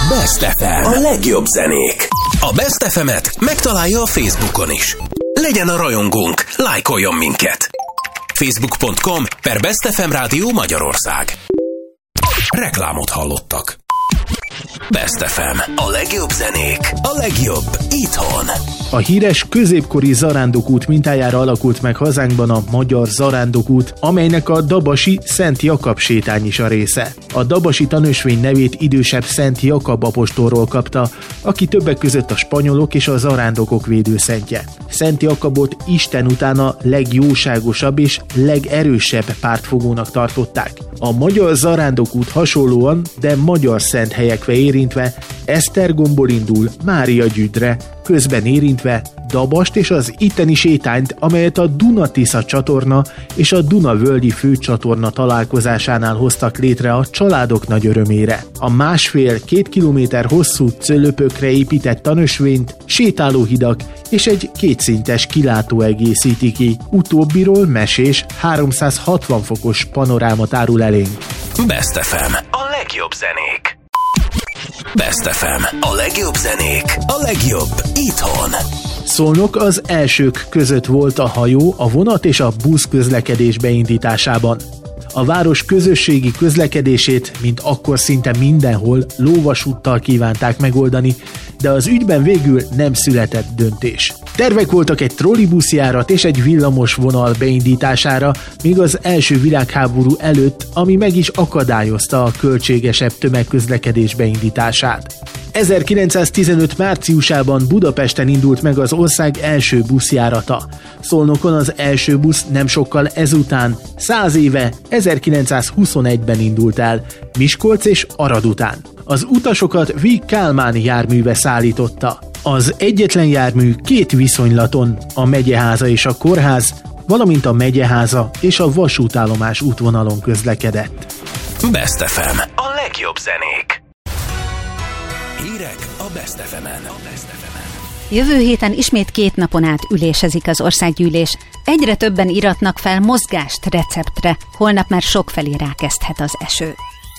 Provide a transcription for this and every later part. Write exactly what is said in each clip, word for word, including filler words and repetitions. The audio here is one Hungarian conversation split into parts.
Best ef em. A legjobb zenék. A Best ef emet megtalálja a Facebookon is. Legyen a rajongónk, lájkoljon minket. facebook pont com per Best ef em Rádió Magyarország. Reklámot hallottak. Best ef em. A legjobb zenék. A legjobb itthon. A híres középkori zarándokút mintájára alakult meg hazánkban a magyar zarándokút, amelynek a dabasi Szent Jakab sétány is a része. A dabasi tanösvény nevét idősebb Szent Jakab apostolról kapta, aki többek között a spanyolok és a zarándokok védőszentje. Szent Jakabot Isten után a legjóságosabb és legerősebb pártfogónak tartották. A magyar zarándokút hasonlóan, de magyar szent helyekre érintve Esztergomból indul Mária Gyüdre, közben érintve Dabast és az itteni sétányt, amelyet a Duna-Tisza csatorna és a Duna-völgyi főcsatorna találkozásánál hoztak létre a családok nagy örömére. A másfél-két kilométer hosszú cöllöpökre épített tanösvényt sétálóhidak és egy kétszintes kilátó egészíti ki. Utóbbiról mesés háromszázhatvan fokos panorámat árul elénk. Best ef em. A legjobb zenék. Best ef em. A legjobb zenék. A legjobb itthon. Szolnok az elsők között volt a hajó, a vonat és a busz közlekedés beindításában. A város közösségi közlekedését, mint akkor szinte mindenhol, lóvasúttal kívánták megoldani, de az ügyben végül nem született döntés. Tervek voltak egy trollibuszjárat és egy villamos vonal beindítására, még az első világháború előtt, ami meg is akadályozta a költségesebb tömegközlekedés beindítását. ezerkilencszáztizenöt márciusában Budapesten indult meg az ország első buszjárata. Szolnokon az első busz nem sokkal ezután, száz éve, ezerkilencszázhuszonegyben indult el, Miskolc és Arad után. Az utasokat V. Kálmán járműve szállította. Az egyetlen jármű két viszonylaton, a megyeháza és a kórház, valamint a megyeháza és a vasútállomás útvonalon közlekedett. Best ef em. A legjobb zenék. Hírek a Best ef emen. Jövő héten ismét két napon át ülésezik az országgyűlés. Egyre többen iratnak fel mozgást receptre, holnap már sokfelé rákezdhet az eső.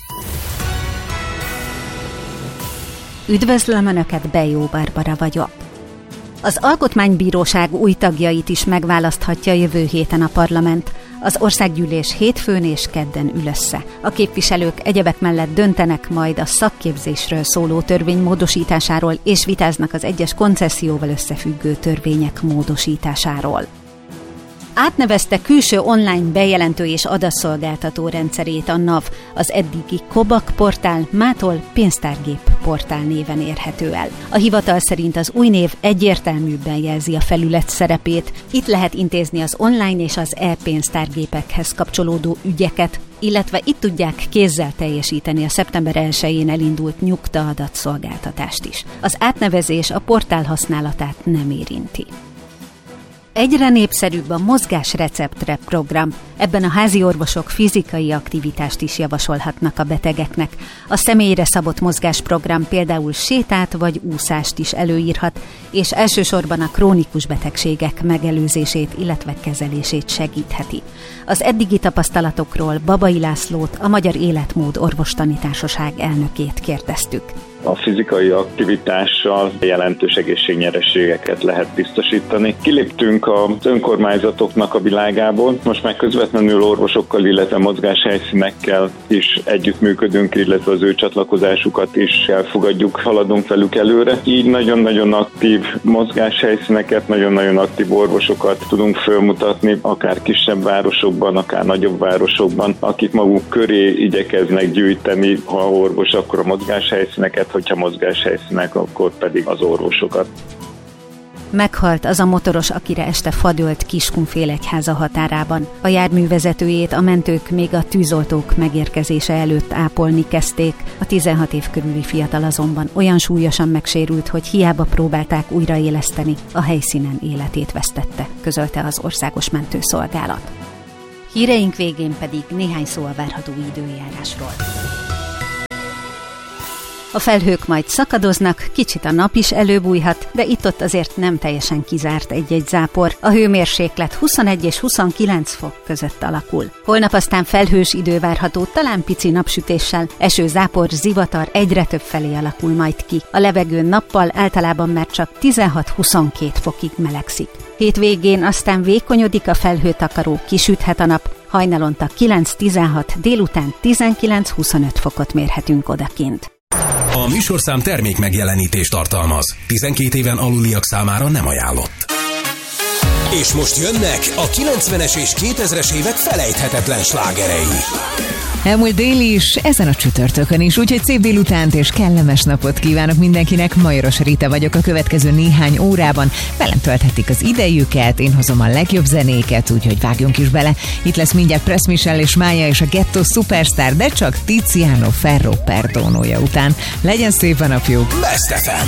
Üdvözlöm Önöket, Bejó Barbara vagyok. Az Alkotmánybíróság új tagjait is megválaszthatja jövő héten a parlament. Az országgyűlés hétfőn és kedden ül össze. A képviselők egyebek mellett döntenek majd a szakképzésről szóló törvény módosításáról és vitáznak az egyes koncesszióval összefüggő törvények módosításáról. Átnevezte külső online bejelentő és adatszolgáltató rendszerét a NAV, az eddigi Kobak portál mától pénztárgép portál néven érhető el. A hivatal szerint az új név egyértelműbben jelzi a felület szerepét. Itt lehet intézni az online és az e-pénztárgépekhez kapcsolódó ügyeket, illetve itt tudják kézzel teljesíteni a szeptember elsején elindult nyugta adatszolgáltatást is. Az átnevezés a portál használatát nem érinti. Egyre népszerűbb a mozgásreceptre program. Ebben a házi orvosok fizikai aktivitást is javasolhatnak a betegeknek. A személyre szabott mozgásprogram például sétát vagy úszást is előírhat, és elsősorban a krónikus betegségek megelőzését, illetve kezelését segítheti. Az eddigi tapasztalatokról Babai Lászlót, a Magyar Életmód Orvostani Társaság elnökét kérdeztük. A fizikai aktivitással jelentős egészségnyereségeket lehet biztosítani. Kiléptünk az önkormányzatoknak a világából, most már közvetlenül orvosokkal, illetve mozgáshelyszínekkel is együttműködünk, illetve az ő csatlakozásukat is elfogadjuk, haladunk velük előre. Így nagyon-nagyon aktív mozgáshelyszíneket, nagyon-nagyon aktív orvosokat tudunk fölmutatni, akár kisebb városokban, akár nagyobb városokban, akik maguk köré igyekeznek gyűjteni, ha orvos, akkor a mozgáshelyszíneket, hogyha mozgáshelyszínek, akkor pedig az orvosokat. Meghalt az a motoros, akire este fadölt Kiskunfélegyháza határában. A járművezetőjét a mentők még a tűzoltók megérkezése előtt ápolni kezdték. A tizenhat év körüli fiatal azonban olyan súlyosan megsérült, hogy hiába próbálták újraéleszteni, a helyszínen életét vesztette, közölte az Országos Mentőszolgálat. Híreink végén pedig néhány szó a várható időjárásról. A felhők majd szakadoznak, kicsit a nap is előbújhat, de itt-ott azért nem teljesen kizárt egy-egy zápor. A hőmérséklet huszonegy és huszonkilenc fok között alakul. Holnap aztán felhős idő várható, talán pici napsütéssel, eső, zápor, zivatar egyre több felé alakul majd ki. A levegő nappal általában már csak tizenhat-huszonkét fokig melegszik. Hétvégén aztán vékonyodik a felhőtakaró, kisüthet a nap, hajnalonta kilenc-tizenhat, délután tizenkilenc-huszonöt fokot mérhetünk odakint. A műsorszám termék megjelenítést tartalmaz. tizenkét éven aluliak számára nem ajánlott. És most jönnek a kilencvenes és kétezres évek felejthetetlen slágerei. Elmúlt déli is, ezen a csütörtökön is, úgyhogy szép délutánt és kellemes napot kívánok mindenkinek. Majoros Rita vagyok. A következő néhány órában velem tölthetik az idejüket, én hozom a legjobb zenéket, úgyhogy vágjunk is bele. Itt lesz mindjárt Press Michelle és Mája és a Ghetto Superstar, de csak Tiziano Ferro Perdonója után. Legyen szép a napjuk! Best ef em.